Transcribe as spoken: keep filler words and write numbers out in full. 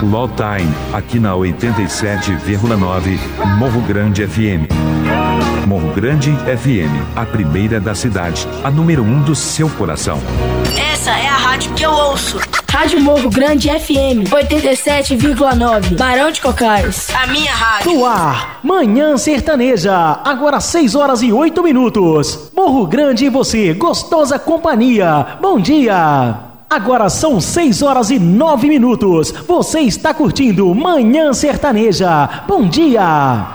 LOL Time, aqui na oitenta e sete vírgula nove, Morro Grande F M. Morro Grande F M, a primeira da cidade, a número um do seu coração. Essa é a rádio que eu ouço. Rádio Morro Grande F M, oitenta e sete vírgula nove, Barão de Cocais. A minha rádio. No ar, Manhã Sertaneja, agora seis horas e oito minutos. Morro Grande e você, gostosa companhia. Bom dia. Agora são seis horas e nove minutos. Você está curtindo Manhã Sertaneja. Bom dia.